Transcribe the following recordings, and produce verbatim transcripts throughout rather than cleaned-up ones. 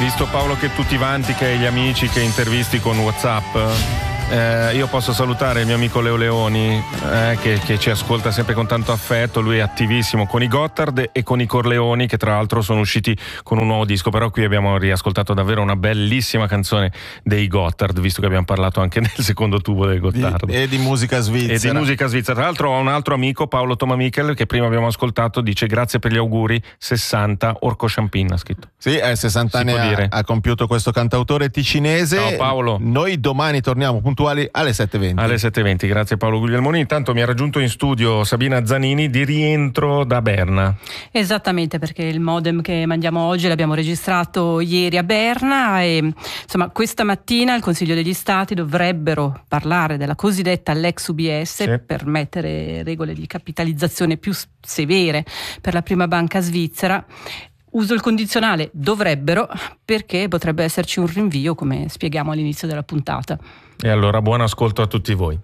Visto Paolo che tu ti vanti che hai gli amici che intervisti con WhatsApp, eh, io posso salutare il mio amico Leo Leoni, eh, che, che ci ascolta sempre con tanto affetto. Lui è attivissimo con i Gotthard e con i Corleoni, che tra l'altro sono usciti con un nuovo disco. Però qui abbiamo riascoltato davvero una bellissima canzone dei Gotthard, visto che abbiamo parlato anche nel secondo tubo dei Gotthard. Di, e di musica svizzera. E di musica svizzera. Tra l'altro ho un altro amico, Paolo Tomamichel, che prima abbiamo ascoltato, dice grazie per gli auguri, sessanta, Orco Champin ha scritto. Sì, è sessanta anni ha, ha compiuto questo cantautore ticinese. Ciao Paolo. Noi domani torniamo puntuali alle sette e venti. Alle sette e venti, grazie Paolo Guglielmoni. Intanto mi ha raggiunto in studio Sabina Zanini, di rientro da Berna. Esattamente, perché il modem che mandiamo oggi l'abbiamo registrato ieri a Berna e insomma questa mattina il Consiglio degli Stati dovrebbero parlare della cosiddetta Lex U B S, sì, per mettere regole di capitalizzazione più severe per la prima banca svizzera. Uso il condizionale dovrebbero, perché potrebbe esserci un rinvio, come spieghiamo all'inizio della puntata. E allora buon ascolto a tutti voi.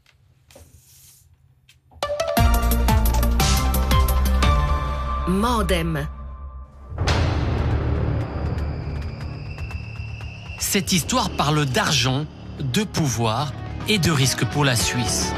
Modem. Cette histoire parle d'argent, de pouvoir et de risque pour la Suisse.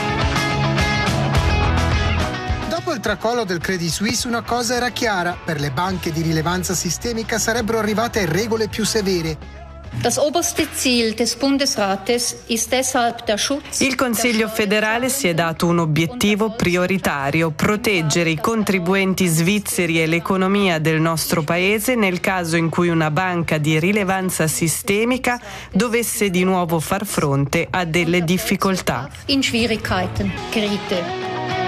Dopo il tracollo del Credit Suisse una cosa era chiara: per le banche di rilevanza sistemica sarebbero arrivate regole più severe. Das oberste Ziel des Bundesrates ist deshalb der Schutz. Il Consiglio federale si è dato un obiettivo prioritario: proteggere i contribuenti svizzeri e l'economia del nostro paese nel caso in cui una banca di rilevanza sistemica dovesse di nuovo far fronte a delle difficoltà. In Schwierigkeiten geriete.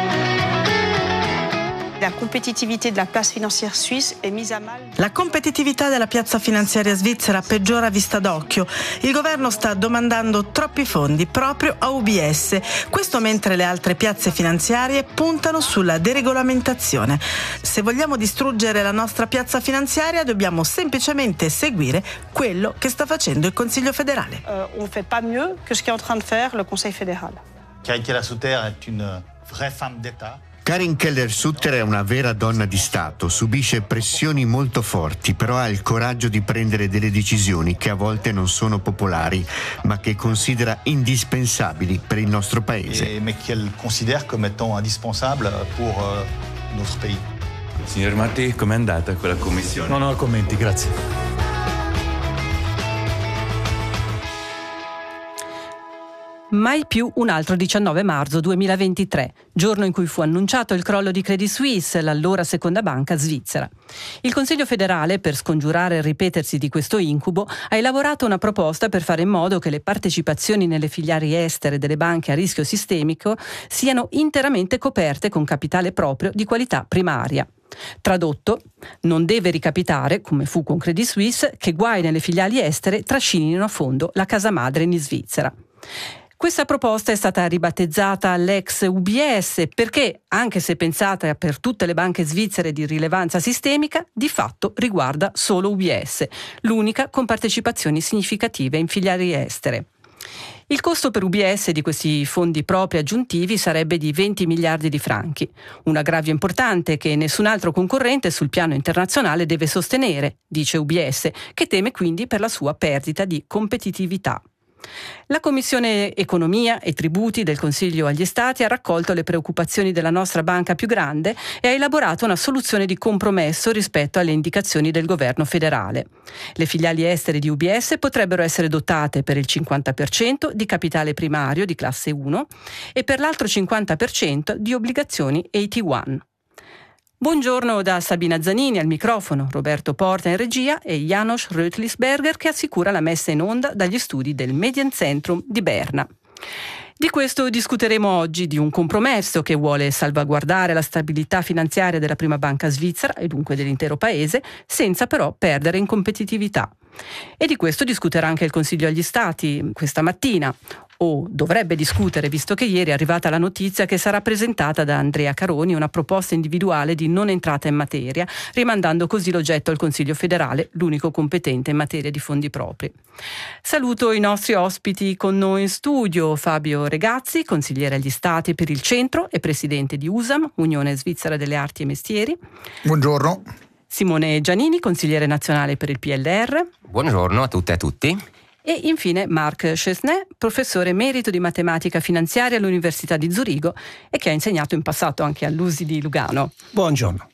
La competitività della piazza finanziaria suisse è mise a mal. La competitività della piazza finanziaria svizzera peggiora a vista d'occhio. Il governo sta domandando troppi fondi proprio a U B S. Questo mentre le altre piazze finanziarie puntano sulla deregolamentazione. Se vogliamo distruggere la nostra piazza finanziaria dobbiamo semplicemente seguire quello che sta facendo il Consiglio federale. Uh, on fait pas mieux que ce qu'est en train de faire le Conseil fédéral. Karin Keller-Sutter est une vraie femme d'État. Karin Keller-Sutter è una vera donna di Stato, subisce pressioni molto forti, però ha il coraggio di prendere delle decisioni che a volte non sono popolari, ma che considera indispensabili per il nostro paese. Et, mais qu'elle considère comme étant indispensable pour euh, notre pays. Signor Marti, com'è andata quella commissione? Non ho commenti, grazie. Mai più un altro diciannove marzo duemilaventitré, giorno in cui fu annunciato il crollo di Credit Suisse, l'allora seconda banca svizzera. Il Consiglio federale, per scongiurare il ripetersi di questo incubo, ha elaborato una proposta per fare in modo che le partecipazioni nelle filiali estere delle banche a rischio sistemico siano interamente coperte con capitale proprio di qualità primaria. Tradotto, non deve ricapitare, come fu con Credit Suisse, che guai nelle filiali estere trascinino a fondo la casa madre in Svizzera. Questa proposta è stata ribattezzata Lex U B S perché, anche se pensata per tutte le banche svizzere di rilevanza sistemica, di fatto riguarda solo U B S, l'unica con partecipazioni significative in filiali estere. Il costo per U B S di questi fondi propri aggiuntivi sarebbe di venti miliardi di franchi, un aggravio importante che nessun altro concorrente sul piano internazionale deve sostenere, dice U B S, che teme quindi per la sua perdita di competitività. La Commissione Economia e Tributi del Consiglio agli Stati ha raccolto le preoccupazioni della nostra banca più grande e ha elaborato una soluzione di compromesso rispetto alle indicazioni del governo federale. Le filiali estere di U B S potrebbero essere dotate per il cinquanta per cento di capitale primario di classe uno e per l'altro cinquanta per cento di obbligazioni A T uno. Buongiorno da Sabina Zanini al microfono, Roberto Porta in regia e Janos Rötlisberger che assicura la messa in onda dagli studi del Medienzentrum di Berna. Di questo discuteremo oggi, di un compromesso che vuole salvaguardare la stabilità finanziaria della prima banca svizzera e dunque dell'intero paese, senza però perdere in competitività. E di questo discuterà anche il Consiglio agli Stati questa mattina, o dovrebbe discutere, visto che ieri è arrivata la notizia che sarà presentata da Andrea Caroni una proposta individuale di non entrata in materia, rimandando così l'oggetto al Consiglio federale, l'unico competente in materia di fondi propri. Saluto i nostri ospiti con noi in studio: Fabio Regazzi, consigliere agli Stati per il Centro e presidente di U S A M, Unione Svizzera delle Arti e Mestieri. Buongiorno. Simone Giannini, consigliere nazionale per il P L R. Buongiorno a tutte e a tutti. E infine Marc Chesnais, professore emerito di matematica finanziaria all'Università di Zurigo e che ha insegnato in passato anche all'U S I di Lugano. Buongiorno.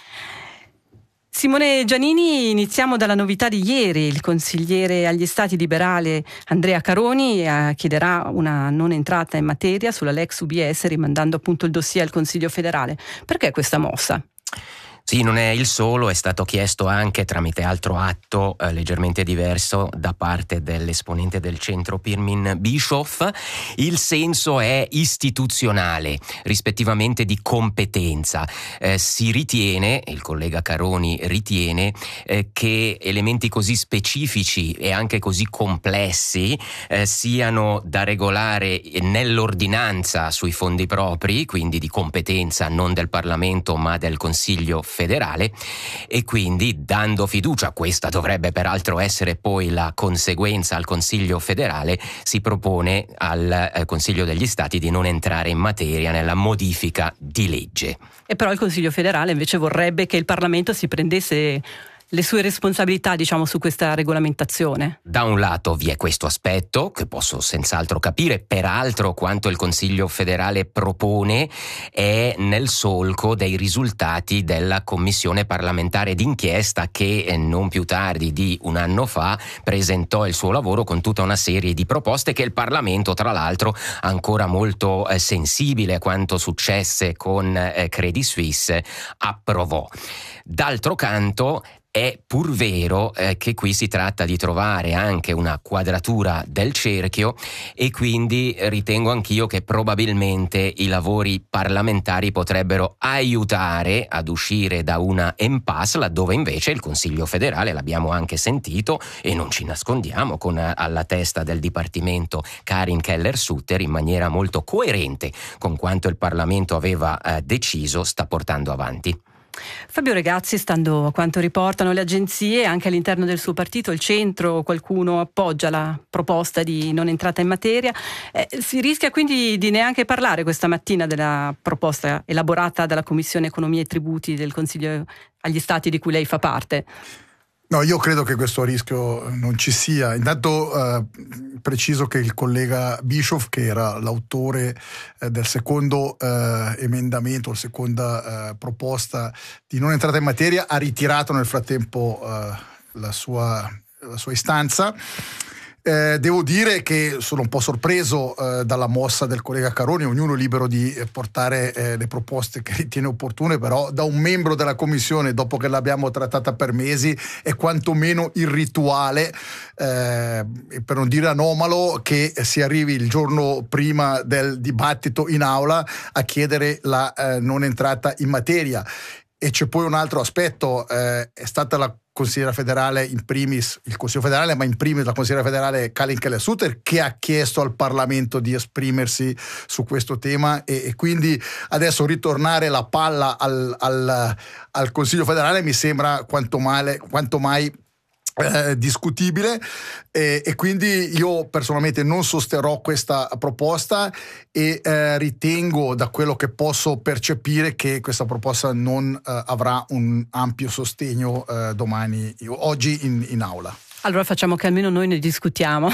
Simone Giannini, iniziamo dalla novità di ieri. Il consigliere agli Stati liberale Andrea Caroni chiederà una non entrata in materia sulla Lex U B S, rimandando appunto il dossier al Consiglio federale. Perché questa mossa? Sì, non è il solo, è stato chiesto anche tramite altro atto eh, leggermente diverso da parte dell'esponente del centro Pirmin Bischoff. Il senso è istituzionale, rispettivamente di competenza. Eh, si ritiene, il collega Caroni ritiene, eh, che elementi così specifici e anche così complessi eh, siano da regolare nell'ordinanza sui fondi propri, quindi di competenza non del Parlamento ma del Consiglio federale, e quindi dando fiducia, questa dovrebbe peraltro essere poi la conseguenza al Consiglio federale, si propone al eh, Consiglio degli Stati di non entrare in materia nella modifica di legge. E però il Consiglio federale invece vorrebbe che il Parlamento si prendesse le sue responsabilità, diciamo, su questa regolamentazione. Da un lato vi è questo aspetto, che posso senz'altro capire, peraltro quanto il Consiglio federale propone è nel solco dei risultati della commissione parlamentare d'inchiesta che eh, non più tardi di un anno fa presentò il suo lavoro con tutta una serie di proposte che il Parlamento, tra l'altro, ancora molto eh, sensibile a quanto successe con eh, Credit Suisse, approvò. D'altro canto, è pur vero eh, che qui si tratta di trovare anche una quadratura del cerchio, e quindi ritengo anch'io che probabilmente i lavori parlamentari potrebbero aiutare ad uscire da una impasse, laddove invece il Consiglio federale, l'abbiamo anche sentito e non ci nascondiamo, con alla testa del Dipartimento Karin Keller-Sutter, in maniera molto coerente con quanto il Parlamento aveva eh, deciso, sta portando avanti. Fabio Regazzi, stando a quanto riportano le agenzie, anche all'interno del suo partito, il centro, qualcuno appoggia la proposta di non entrata in materia. Eh, si rischia quindi di neanche parlare questa mattina della proposta elaborata dalla Commissione Economia e Tributi del Consiglio agli Stati di cui lei fa parte? No, io credo che questo rischio non ci sia. Intanto eh, preciso che il collega Bischoff, che era l'autore eh, del secondo eh, emendamento, la seconda eh, proposta di non entrata in materia, ha ritirato nel frattempo eh, la sua, la sua istanza. Eh, devo dire che sono un po' sorpreso eh, dalla mossa del collega Caroni. Ognuno è libero di eh, portare eh, le proposte che ritiene opportune, però da un membro della commissione, dopo che l'abbiamo trattata per mesi, è quantomeno irrituale, eh, per non dire anomalo, che si arrivi il giorno prima del dibattito in aula a chiedere la eh, non entrata in materia. E c'è poi un altro aspetto, eh, è stata la consigliera federale in primis, il Consiglio federale, ma in primis la consigliera federale Karin Keller-Sutter, che ha chiesto al Parlamento di esprimersi su questo tema, e, e quindi adesso ritornare la palla al, al, al Consiglio federale mi sembra quanto, male, quanto mai Eh, discutibile, eh, e quindi io personalmente non sosterrò questa proposta e eh, ritengo, da quello che posso percepire, che questa proposta non eh, avrà un ampio sostegno eh, domani, oggi in, in aula. Allora facciamo che almeno noi ne discutiamo.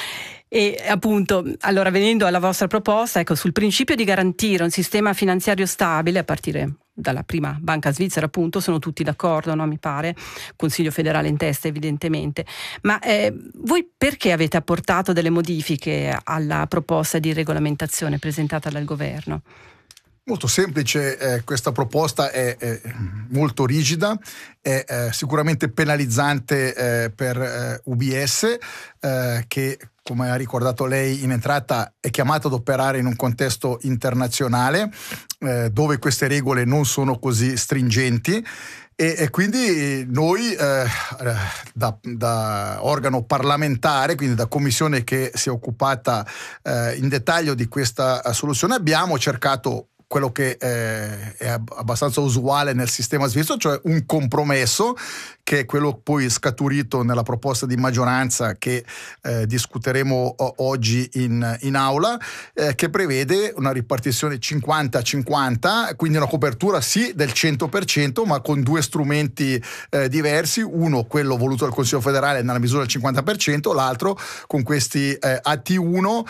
E appunto, allora, venendo alla vostra proposta, ecco, sul principio di garantire un sistema finanziario stabile a partire dalla prima banca svizzera, appunto, sono tutti d'accordo, no? Mi pare, Consiglio federale in testa evidentemente, ma eh, voi perché avete apportato delle modifiche alla proposta di regolamentazione presentata dal governo? Molto semplice, eh, questa proposta è, è molto rigida, è eh, sicuramente penalizzante eh, per eh, U B S, eh, che, come ha ricordato lei in entrata, è chiamato ad operare in un contesto internazionale eh, dove queste regole non sono così stringenti. E, e quindi noi eh, da, da organo parlamentare, quindi da commissione che si è occupata eh, in dettaglio di questa soluzione, abbiamo cercato quello che eh, è abbastanza usuale nel sistema svizzero, cioè un compromesso, che è quello poi scaturito nella proposta di maggioranza che eh, discuteremo o- oggi in, in aula, eh, che prevede una ripartizione cinquanta cinquanta, quindi una copertura sì del cento per cento, ma con due strumenti eh, diversi, uno quello voluto dal Consiglio federale nella misura del cinquanta per cento, l'altro con questi eh, A T uno,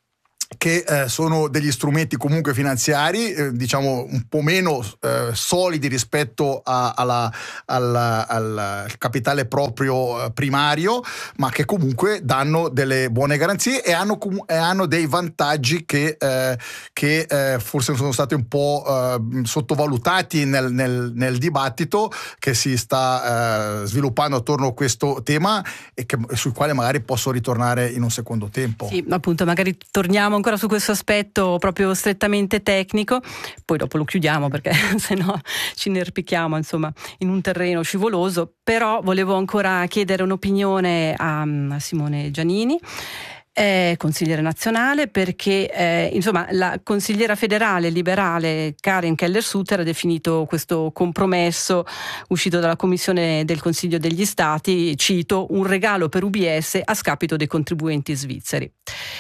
che eh, sono degli strumenti comunque finanziari, eh, diciamo un po' meno eh, solidi rispetto a, alla, alla, al capitale proprio eh, primario, ma che comunque danno delle buone garanzie e hanno, com- e hanno dei vantaggi che, eh, che eh, forse sono stati un po' eh, sottovalutati nel, nel, nel dibattito che si sta eh, sviluppando attorno a questo tema e che, sul quale magari posso ritornare in un secondo tempo. Sì, appunto, magari torniamo ancora su questo aspetto proprio strettamente tecnico, poi dopo lo chiudiamo perché se no ci inerpichiamo insomma in un terreno scivoloso. Però volevo ancora chiedere un'opinione a, a Simone Giannini, eh, consigliere nazionale, perché eh, insomma la consigliera federale liberale Karin Keller-Sutter ha definito questo compromesso uscito dalla Commissione del Consiglio degli Stati, cito, un regalo per U B S a scapito dei contribuenti svizzeri.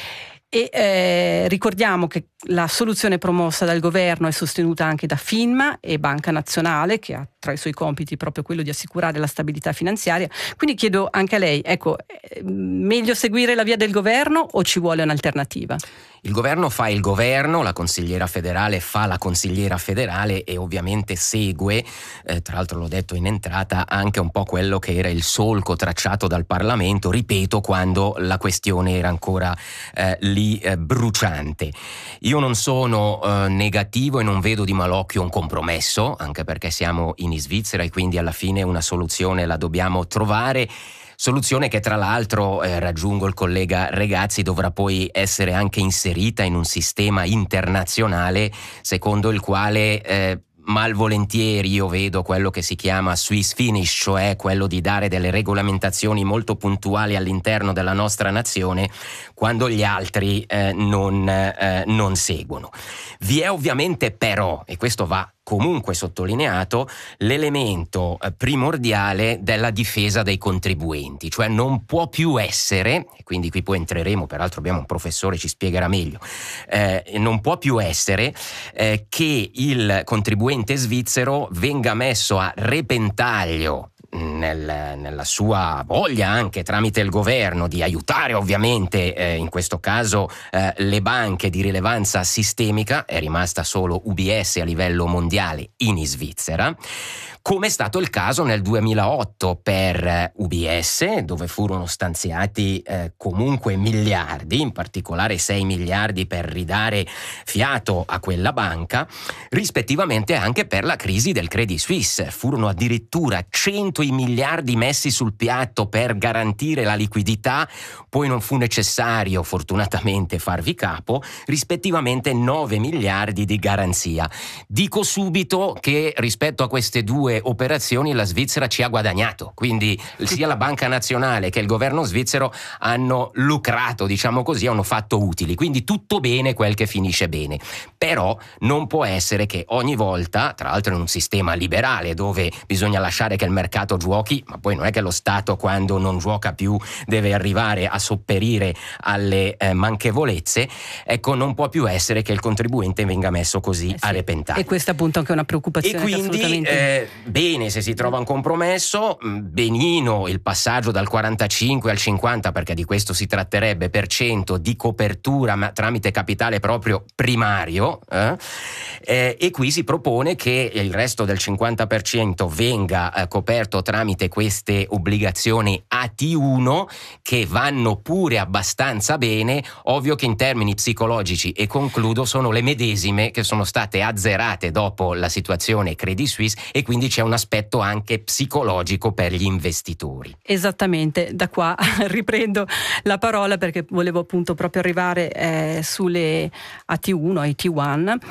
E eh, ricordiamo che la soluzione promossa dal governo è sostenuta anche da FINMA e Banca Nazionale, che ha tra i suoi compiti proprio quello di assicurare la stabilità finanziaria. Quindi chiedo anche a lei, ecco, eh, meglio seguire la via del governo o ci vuole un'alternativa? Il governo fa il governo, la consigliera federale fa la consigliera federale e ovviamente segue, eh, tra l'altro l'ho detto in entrata, anche un po' quello che era il solco tracciato dal Parlamento, ripeto, quando la questione era ancora eh, lì eh, bruciante. Io non sono eh, negativo e non vedo di malocchio un compromesso, anche perché siamo in Svizzera e quindi alla fine una soluzione la dobbiamo trovare. Soluzione che tra l'altro, eh, raggiungo il collega Regazzi, dovrà poi essere anche inserita in un sistema internazionale secondo il quale eh, malvolentieri io vedo quello che si chiama Swiss finish, cioè quello di dare delle regolamentazioni molto puntuali all'interno della nostra nazione quando gli altri eh, non, eh, non seguono. Vi è ovviamente però, e questo va comunque sottolineato, l'elemento primordiale della difesa dei contribuenti, cioè non può più essere, e quindi qui poi entreremo, peraltro abbiamo un professore, ci spiegherà meglio, eh, non può più essere eh, che il contribuente svizzero venga messo a repentaglio Nel, nella sua voglia anche tramite il governo di aiutare ovviamente eh, in questo caso eh, le banche di rilevanza sistemica. È rimasta solo U B S a livello mondiale in Svizzera, come è stato il caso nel duemilaotto per U B S, dove furono stanziati eh, comunque miliardi, in particolare sei miliardi per ridare fiato a quella banca, rispettivamente anche per la crisi del Credit Suisse. Furono addirittura cento i miliardi messi sul piatto per garantire la liquidità, poi non fu necessario fortunatamente farvi capo, rispettivamente nove miliardi di garanzia. Dico subito che rispetto a queste due operazioni la Svizzera ci ha guadagnato, quindi sia la Banca Nazionale che il governo svizzero hanno lucrato, diciamo così, hanno fatto utili, quindi tutto bene quel che finisce bene. Però non può essere che ogni volta, tra l'altro in un sistema liberale dove bisogna lasciare che il mercato giochi, ma poi non è che lo Stato quando non gioca più deve arrivare a sopperire alle eh, manchevolezze, ecco, non può più essere che il contribuente venga messo così eh sì. a repentaglio. E questa appunto anche è una preoccupazione. E quindi assolutamente... eh, bene se si trova un compromesso, benino il passaggio dal quarantacinque al cinquanta, perché di questo si tratterebbe, per cento di copertura ma tramite capitale proprio primario, eh? Eh, e qui si propone che il resto del cinquanta per cento venga eh, coperto tramite queste obbligazioni A T uno, che vanno pure abbastanza bene, ovvio che in termini psicologici, e concludo, sono le medesime che sono state azzerate dopo la situazione Credit Suisse, e quindi c'è un aspetto anche psicologico per gli investitori. Esattamente, da qua riprendo la parola perché volevo appunto proprio arrivare eh, sulle A T uno, A T uno,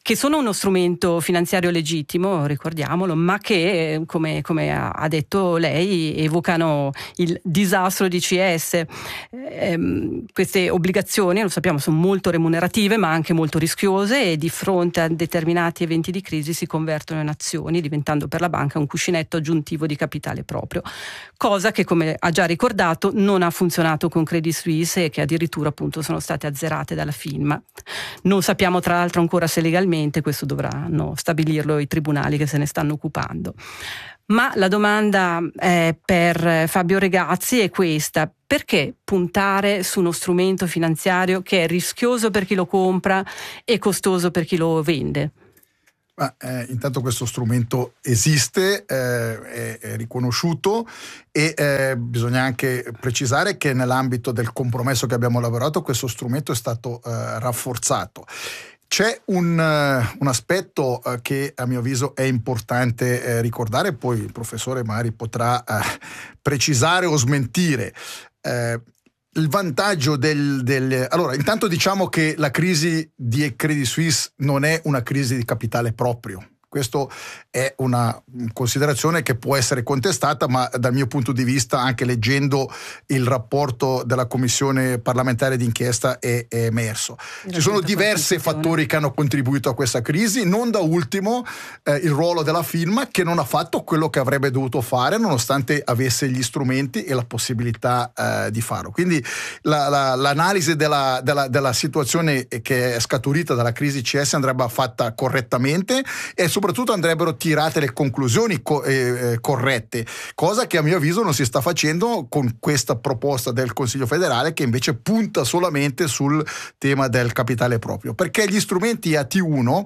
che sono uno strumento finanziario legittimo, ricordiamolo, ma che, come, come ha detto lei, evocano il disastro di C S. Eh, queste obbligazioni, lo sappiamo, sono molto remunerative ma anche molto rischiose, e di fronte a determinati eventi di crisi si convertono in azioni, diventando per la banca un cuscinetto aggiuntivo di capitale proprio, cosa che, come ha già ricordato, non ha funzionato con Credit Suisse e che addirittura appunto sono state azzerate dalla FINMA. Non sappiamo tra l'altro ancora se legalmente, questo dovranno stabilirlo i tribunali che se ne stanno occupando. Ma la domanda eh, per Fabio Regazzi è questa: perché puntare su uno strumento finanziario che è rischioso per chi lo compra e costoso per chi lo vende? Ma, eh, intanto questo strumento esiste, eh, è, è riconosciuto, e eh, bisogna anche precisare che nell'ambito del compromesso che abbiamo lavorato questo strumento è stato eh, rafforzato. C'è un, uh, un aspetto uh, che a mio avviso è importante eh, ricordare, poi il professore magari potrà uh, precisare o smentire. Uh, il vantaggio del, del... Allora, intanto diciamo che la crisi di Credit Suisse non è una crisi di capitale proprio. Questo è una considerazione che può essere contestata, ma dal mio punto di vista, anche leggendo il rapporto della commissione parlamentare d'inchiesta, è, è emerso. Ci sono diversi fattori che hanno contribuito a questa crisi, non da ultimo eh, il ruolo della FINMA, che non ha fatto quello che avrebbe dovuto fare nonostante avesse gli strumenti e la possibilità eh, di farlo. Quindi la, la, l'analisi della, della, della situazione che è scaturita dalla crisi C S andrebbe fatta correttamente, e soprattutto andrebbero tirate le conclusioni co- eh, corrette, cosa che a mio avviso non si sta facendo con questa proposta del Consiglio federale, che invece punta solamente sul tema del capitale proprio, perché gli strumenti A T uno,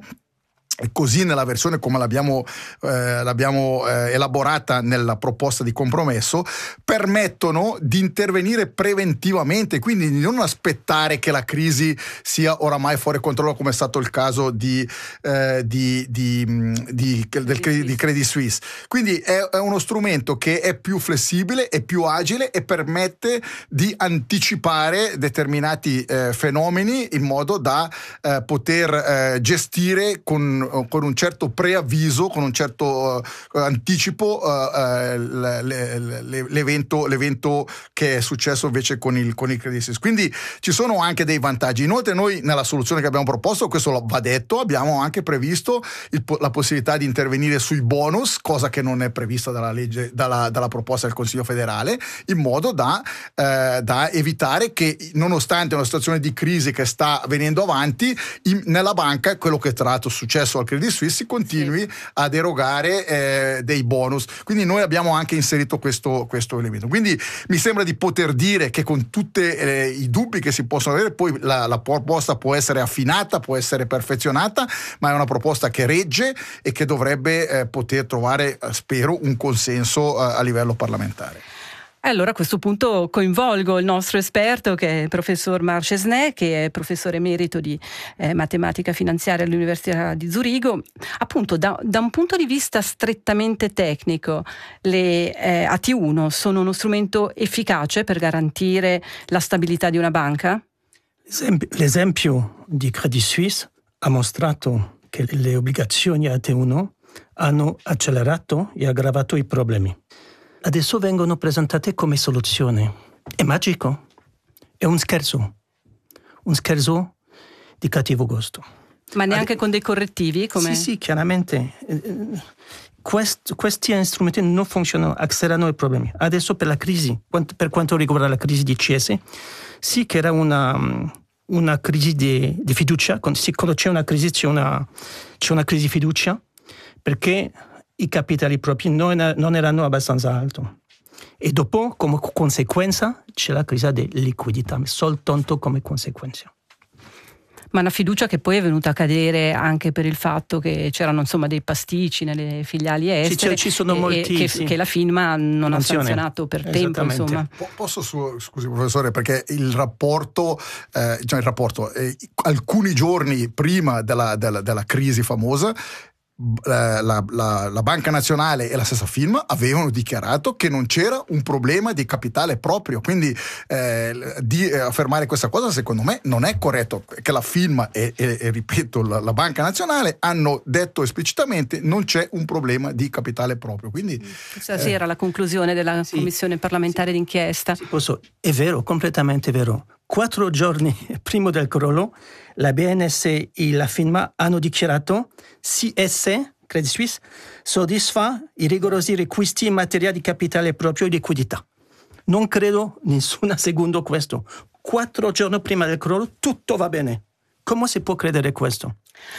così nella versione come l'abbiamo, eh, l'abbiamo eh, elaborata nella proposta di compromesso, permettono di intervenire preventivamente, quindi di non aspettare che la crisi sia oramai fuori controllo, come è stato il caso di, eh, di, di, di, del, di Credit Suisse. Quindi è, è uno strumento che è più flessibile, è più agile e permette di anticipare determinati eh, fenomeni in modo da eh, poter eh, gestire con con un certo preavviso, con un certo uh, anticipo uh, uh, l'evento, l'evento che è successo invece con il, con il Credit Suisse. Quindi ci sono anche dei vantaggi. Inoltre noi nella soluzione che abbiamo proposto, questo va detto, abbiamo anche previsto il, la possibilità di intervenire sui bonus, cosa che non è prevista dalla legge, dalla, dalla proposta del Consiglio federale, in modo da, eh, da evitare che, nonostante una situazione di crisi che sta venendo avanti, in, nella banca, quello che tra l'altro è successo al Credit Suisse, si continui sì. ad erogare eh, dei bonus. Quindi noi abbiamo anche inserito questo, questo elemento. Quindi mi sembra di poter dire che, con tutti eh, i dubbi che si possono avere, poi la, la proposta può essere affinata, può essere perfezionata, ma è una proposta che regge e che dovrebbe eh, poter trovare, spero, un consenso eh, a livello parlamentare. Allora a questo punto coinvolgo il nostro esperto, che è il professor Marc Chesnais, che è professore emerito di eh, matematica finanziaria all'Università di Zurigo. Appunto, da, da un punto di vista strettamente tecnico, le eh, A T uno sono uno strumento efficace per garantire la stabilità di una banca? L'esempio di Credit Suisse ha mostrato che le obbligazioni A T uno hanno accelerato e aggravato i problemi. Adesso vengono presentate come soluzione. È magico? È un scherzo. Un scherzo di cattivo gusto. Ma neanche Ad... con dei correttivi? Come... Sì, sì, chiaramente. Quest, questi strumenti non funzionano, accelerano i problemi. Adesso per la crisi, per quanto riguarda la crisi di C S, sì che era una, una crisi di, di fiducia. Quando c'è una crisi c'è una, c'è una crisi di fiducia, perché i capitali propri non, non erano abbastanza alti. E dopo, come conseguenza, c'è la crisi di liquidità, soltanto come conseguenza. Ma una fiducia che poi è venuta a cadere anche per il fatto che c'erano insomma dei pasticci nelle filiali estere, ci, ci sono e, molti, che, sì. che la FINMA non Mansione. ha sanzionato per tempo. Insomma. Posso, su, scusi professore, perché il rapporto, eh, cioè il rapporto eh, alcuni giorni prima della, della, della crisi famosa, la, la, la, la Banca Nazionale e la stessa firma avevano dichiarato che non c'era un problema di capitale proprio, quindi eh, di eh, affermare questa cosa secondo me non è corretto, che la firma e, e, e ripeto la, la Banca Nazionale hanno detto esplicitamente non c'è un problema di capitale proprio. Quindi questa sì, eh, era la conclusione della sì, commissione parlamentare sì, d'inchiesta. Sì, posso, è vero, completamente vero. Quattro giorni prima del crollo, la B N S e la firma hanno dichiarato C S, Credit Suisse, soddisfa i rigorosi requisiti in materia di capitale proprio e liquidità. Non credo nessun secondo questo. Quattro giorni prima del crollo tutto va bene. Come si può credere questo?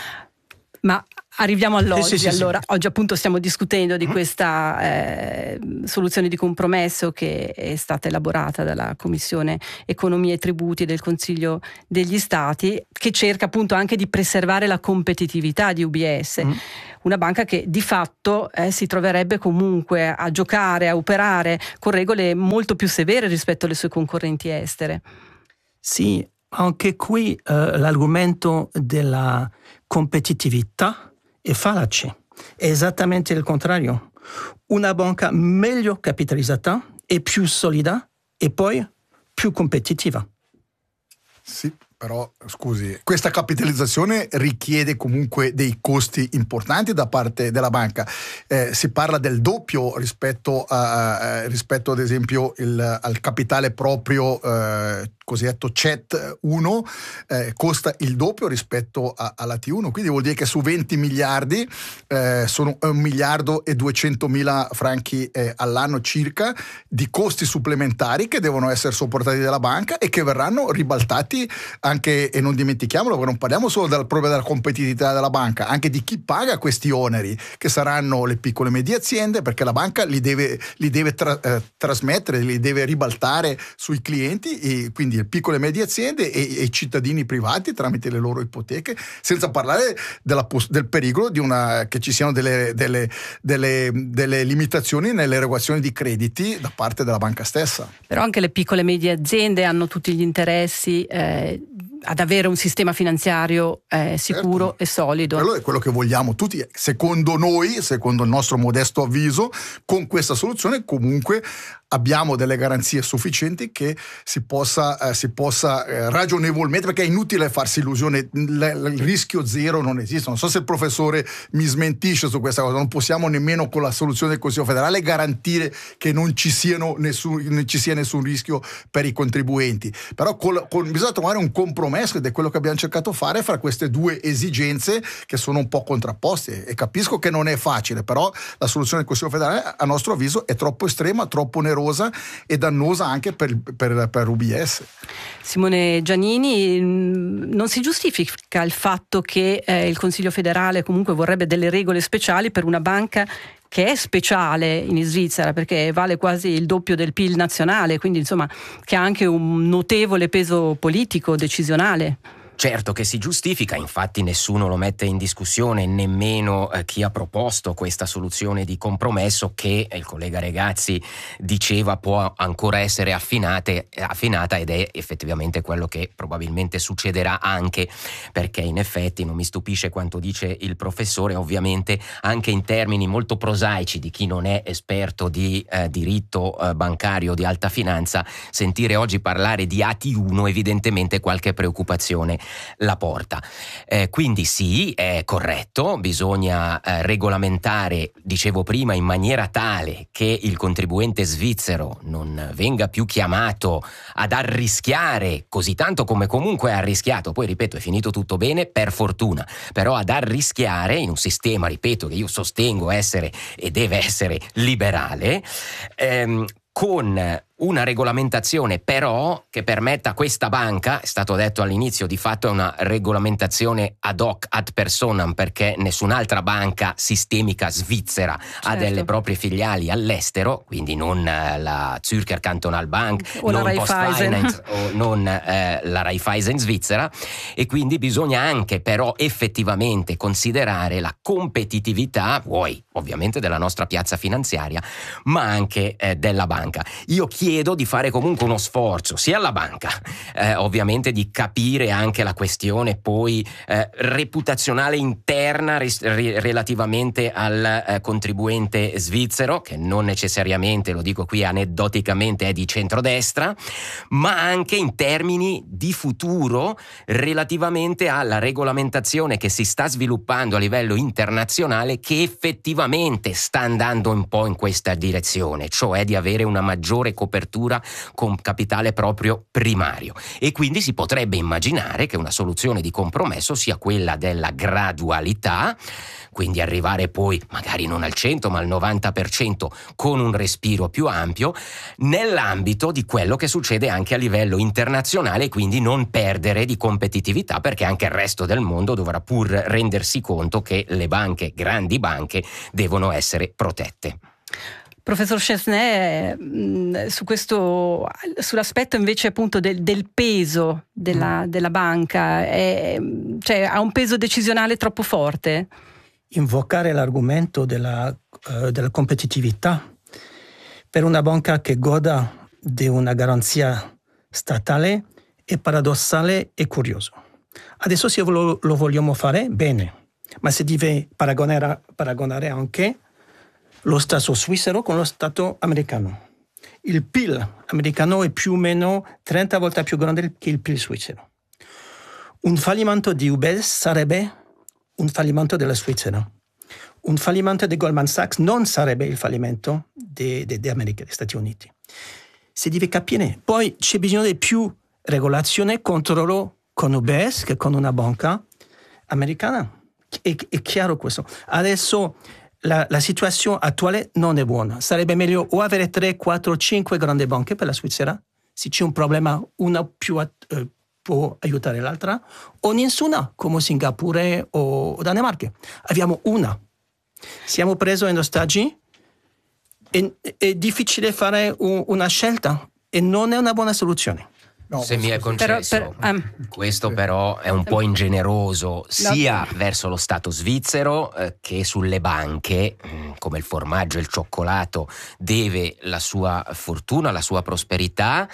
Ma arriviamo all'oggi, sì, sì, allora. Sì. Oggi appunto stiamo discutendo di questa eh, soluzione di compromesso che è stata elaborata dalla Commissione Economia e Tributi del Consiglio degli Stati, che cerca appunto anche di preservare la competitività di U B S, mm. una banca che di fatto eh, si troverebbe comunque a giocare, a operare con regole molto più severe rispetto alle sue concorrenti estere. Sì, anche qui eh, l'argomento della competitività è fallace, è esattamente il contrario. Una banca meglio capitalizzata e più solida e poi più competitiva. Sì, però scusi, questa capitalizzazione richiede comunque dei costi importanti da parte della banca. Eh, si parla del doppio rispetto a eh, rispetto ad esempio il, al capitale proprio eh, cosiddetto C E T uno, eh, costa il doppio rispetto a, alla T uno, quindi vuol dire che su venti miliardi eh, sono un miliardo e duecentomila franchi eh, all'anno circa di costi supplementari che devono essere sopportati dalla banca e che verranno ribaltati anche, e non dimentichiamolo, non parliamo solo del, proprio della competitività della banca, anche di chi paga questi oneri, che saranno le piccole e medie aziende, perché la banca li deve, li deve tra, eh, trasmettere, li deve ribaltare sui clienti, e quindi le piccole e medie aziende e, e i cittadini privati tramite le loro ipoteche, senza parlare della, del pericolo di una, che ci siano delle, delle, delle, delle limitazioni nell'erogazione di crediti da parte della banca stessa. Però anche le piccole e medie aziende hanno tutti gli interessi eh, ad avere un sistema finanziario eh, sicuro certo. e solido. Quello è quello che vogliamo tutti. Secondo noi, secondo il nostro modesto avviso, con questa soluzione comunque abbiamo delle garanzie sufficienti che si possa, eh, si possa eh, ragionevolmente, perché è inutile farsi illusione, il, il rischio zero non esiste. Non so se il professore mi smentisce su questa cosa, non possiamo nemmeno con la soluzione del Consiglio federale garantire che non ci, siano nessun, non ci sia nessun rischio per i contribuenti, però con, con, bisogna trovare un compromesso, ed è quello che abbiamo cercato fare fra queste due esigenze che sono un po' contrapposte, e capisco che non è facile, però la soluzione del Consiglio federale a nostro avviso è troppo estrema, troppo onerosa e dannosa anche per, per, per U B S. Simone Giannini, non si giustifica il fatto che eh, il Consiglio federale comunque vorrebbe delle regole speciali per una banca che è speciale in Svizzera, perché vale quasi il doppio del P I L nazionale, quindi insomma che ha anche un notevole peso politico, decisionale? Certo che si giustifica, infatti nessuno lo mette in discussione, nemmeno eh, chi ha proposto questa soluzione di compromesso che il collega Regazzi diceva può ancora essere affinate, affinata, ed è effettivamente quello che probabilmente succederà, anche perché in effetti non mi stupisce quanto dice il professore, ovviamente anche in termini molto prosaici di chi non è esperto di eh, diritto eh, bancario di alta finanza, sentire oggi parlare di A T uno evidentemente qualche preoccupazione la porta. Eh, quindi sì, è corretto, bisogna eh, regolamentare, dicevo prima, in maniera tale che il contribuente svizzero non venga più chiamato ad arrischiare così tanto come comunque ha arrischiato, poi ripeto è finito tutto bene per fortuna, però ad arrischiare in un sistema, ripeto, che io sostengo essere e deve essere liberale, ehm, con una regolamentazione però che permetta a questa banca, è stato detto all'inizio, di fatto è una regolamentazione ad hoc ad personam, perché nessun'altra banca sistemica svizzera certo. ha delle proprie filiali all'estero, quindi non la Zürcher Kantonalbank o non la Postfinance o non eh, la Raiffeisen svizzera, e quindi bisogna anche però effettivamente considerare la competitività, vuoi ovviamente della nostra piazza finanziaria, ma anche eh, della banca. Io chiedo chiedo di fare comunque uno sforzo sia alla banca, eh, ovviamente di capire anche la questione poi eh, reputazionale interna ris- ri- relativamente al eh, contribuente svizzero, che non necessariamente, lo dico qui aneddoticamente, è di centrodestra, ma anche in termini di futuro relativamente alla regolamentazione che si sta sviluppando a livello internazionale, che effettivamente sta andando un po' in questa direzione, cioè di avere una maggiore copertura con capitale proprio primario. E quindi si potrebbe immaginare che una soluzione di compromesso sia quella della gradualità, quindi arrivare poi magari non al cento ma al novanta per cento con un respiro più ampio nell'ambito di quello che succede anche a livello internazionale, quindi non perdere di competitività, perché anche il resto del mondo dovrà pur rendersi conto che le banche, grandi banche, devono essere protette. Professor Chesnais, su questo, sull'aspetto invece appunto del, del peso della, della banca, è, cioè ha un peso decisionale troppo forte? Invocare l'argomento della, uh, della competitività per una banca che goda di una garanzia statale è paradossale e curioso. Adesso se lo, lo vogliamo fare, bene, ma si deve paragonare, paragonare anche lo Stato svizzero con lo Stato americano. Il P I L americano è più o meno trenta volte più grande che il P I L svizzero. Un fallimento di U B S sarebbe un fallimento della Svizzera. Un fallimento di Goldman Sachs non sarebbe il fallimento di America, degli Stati Uniti. Si deve capire. Poi c'è bisogno di più regolazione e controllo con U B S che con una banca americana. È, è chiaro questo. Adesso la, la situazione attuale non è buona. Sarebbe meglio o avere tre, quattro, cinque grandi banche per la Svizzera. Se c'è un problema, una più eh, può aiutare l'altra, o nessuna, come Singapore o Danimarca. Abbiamo una. Siamo presi in ostaggi. È, è difficile fare un, una scelta e non è una buona soluzione. No, se mi è concesso, però, per, um, questo però è un po' ingeneroso sia no. verso lo Stato svizzero eh, che sulle banche, mh, come il formaggio e il cioccolato, deve la sua fortuna, la sua prosperità,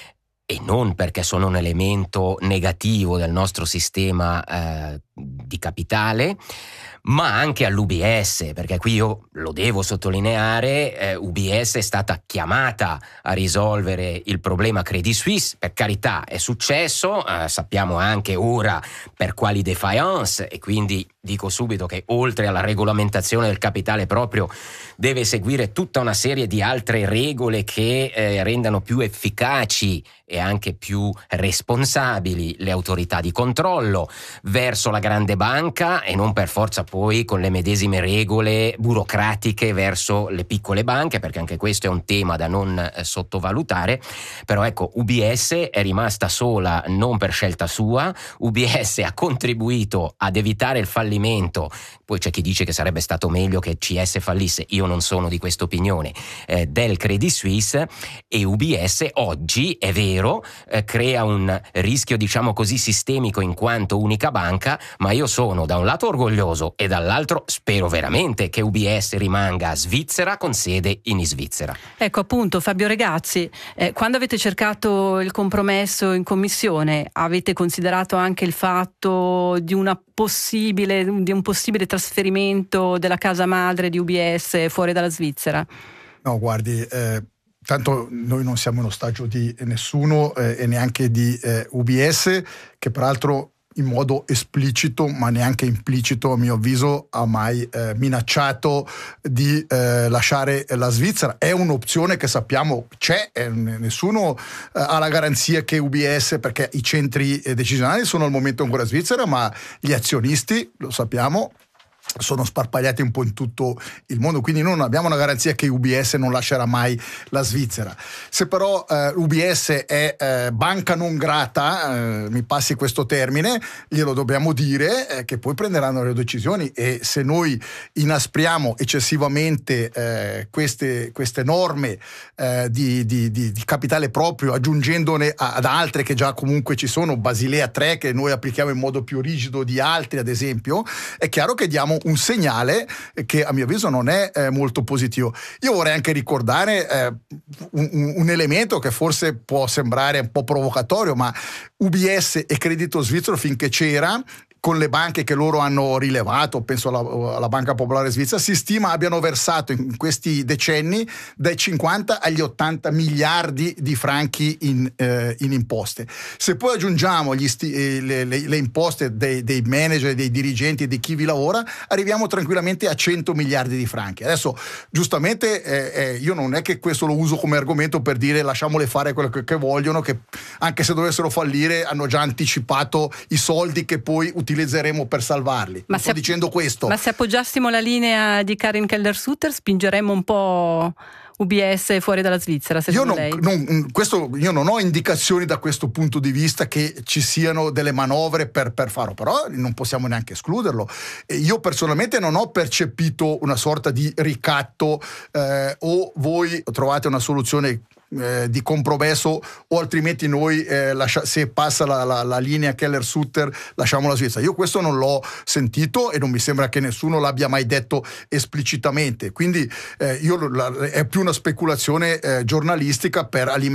e non perché sono un elemento negativo del nostro sistema eh, di capitale, ma anche all'U B S, perché qui io lo devo sottolineare, eh, U B S è stata chiamata a risolvere il problema Credit Suisse, per carità è successo, eh, sappiamo anche ora per quali defiance, e quindi dico subito che oltre alla regolamentazione del capitale proprio deve seguire tutta una serie di altre regole che eh, rendano più efficaci e anche più responsabili le autorità di controllo verso la grande banca, e non per forza poi con le medesime regole burocratiche verso le piccole banche, perché anche questo è un tema da non eh, sottovalutare. Però ecco, U B S è rimasta sola non per scelta sua, U B S ha contribuito ad evitare il fallimento. Poi c'è chi dice che sarebbe stato meglio che C S fallisse, io non sono di questa opinione, eh, del Credit Suisse, e U B S oggi, è vero, eh, crea un rischio diciamo così sistemico in quanto unica banca, ma io sono da un lato orgoglioso e dall'altro spero veramente che U B S rimanga svizzera con sede in Svizzera. Ecco appunto, Fabio Regazzi, eh, quando avete cercato il compromesso in commissione avete considerato anche il fatto di una possibile di un possibile trasferimento della casa madre di U B S fuori dalla Svizzera? No, guardi, eh, tanto noi non siamo in ostaggio di nessuno eh, e neanche di eh, U B S, che peraltro in modo esplicito ma neanche implicito a mio avviso ha mai eh, minacciato di eh, lasciare la Svizzera. È un'opzione che sappiamo c'è, eh, nessuno eh, ha la garanzia che U B S, perché i centri eh, decisionali sono al momento ancora in Svizzera, ma gli azionisti, lo sappiamo, sono sparpagliati un po' in tutto il mondo, quindi noi non abbiamo una garanzia che U B S non lascerà mai la Svizzera. Se però eh, U B S è eh, banca non grata, eh, mi passi questo termine, glielo dobbiamo dire, eh, che poi prenderanno le decisioni, e se noi inaspriamo eccessivamente eh, queste, queste norme eh, di, di, di, di capitale proprio, aggiungendone a, ad altre che già comunque ci sono, Basilea tre che noi applichiamo in modo più rigido di altri ad esempio, è chiaro che diamo diamo un segnale che a mio avviso non è eh, molto positivo. Io vorrei anche ricordare eh, un, un elemento che forse può sembrare un po' provocatorio, ma U B S e Credito Svizzero finché c'era, con le banche che loro hanno rilevato, penso alla, alla Banca Popolare Svizzera, si stima abbiano versato in questi decenni dai cinquanta agli ottanta miliardi di franchi in, eh, in imposte. Se poi aggiungiamo gli sti, eh, le, le, le imposte dei, dei manager, dei dirigenti e di chi vi lavora, arriviamo tranquillamente a cento miliardi di franchi. Adesso, giustamente, eh, eh, io non è che questo lo uso come argomento per dire lasciamole fare quello che, che vogliono, che anche se dovessero fallire hanno già anticipato i soldi che poi utilizzano utilizzeremo per salvarli. Ma sto dicendo questo. Ma se appoggiassimo la linea di Karin Keller-Sutter spingeremmo un po' U B S fuori dalla Svizzera, secondo io non, lei? Non, questo, io non ho indicazioni da questo punto di vista che ci siano delle manovre per, per farlo, però non possiamo neanche escluderlo. E io personalmente non ho percepito una sorta di ricatto eh, o voi trovate una soluzione Eh, di compromesso o altrimenti noi eh, lascia, se passa la, la, la linea Keller-Sutter lasciamo la Svizzera. Io questo non l'ho sentito e non mi sembra che nessuno l'abbia mai detto esplicitamente, quindi eh, io la, è più una speculazione eh, giornalistica per alimentare